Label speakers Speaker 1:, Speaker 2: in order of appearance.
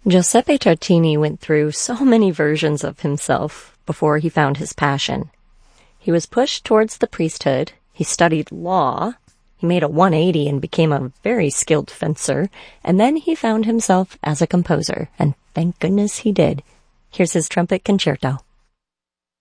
Speaker 1: Giuseppe Tartini went through so many versions of himself before he found his passion. He was pushed towards the priesthood, he studied law, he made a 180 and became a very skilled fencer, and then he found himself as a composer, and thank goodness he did. Here's his trumpet concerto.